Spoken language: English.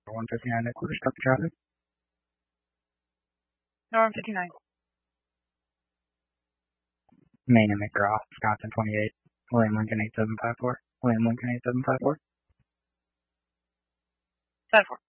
159 at quarter, stop the traffic. Norm 59. Main and McGraw, Wisconsin 28. William Lincoln 8754. William Lincoln 8754. 74.